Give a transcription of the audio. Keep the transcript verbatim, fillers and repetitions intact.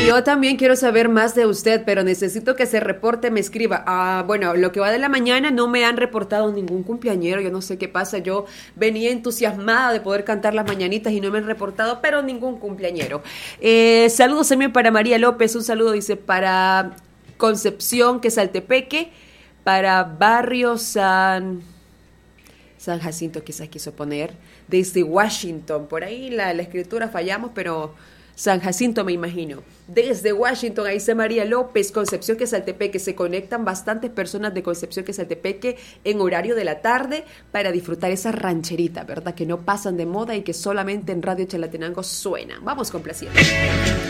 Y yo también quiero saber más de usted, pero necesito que se reporte, me escriba. Ah, bueno, lo que va de la mañana no me han reportado ningún cumpleañero, yo no sé qué pasa, yo venía entusiasmada de poder cantar las mañanitas y no me han reportado, pero ningún cumpleañero. Eh, saludos también para María López, un saludo, dice, para Concepción, que es Altepeque, para Barrio San... San Jacinto quizás quiso poner, desde Washington, por ahí la, la escritura fallamos, pero San Jacinto me imagino. Desde Washington, ahí está María López, Concepción Quesaltepeque, se conectan bastantes personas de Concepción Quesaltepeque en horario de la tarde para disfrutar esa rancherita, ¿verdad? Que no pasan de moda y que solamente en Radio Chalatenango suenan. Vamos complaciendo.